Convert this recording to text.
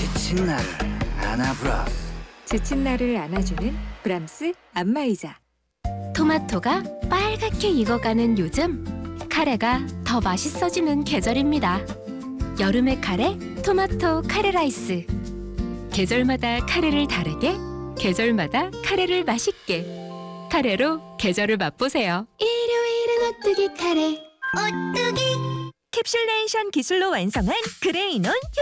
지친 나를 안아브라스. 지친 나를 안아주는 브람스 안마의자. 토마토가 빨갛게 익어가는 요즘, 카레가 더 맛있어지는 계절입니다. 여름의 카레, 토마토 카레 라이스. 계절마다 카레를 다르게, 계절마다 카레를 맛있게. 카레로 계절을 맛보세요. 일요일은 오뚜기 카레. 오뚜기. 캡슐레이션 기술로 완성한 그레이논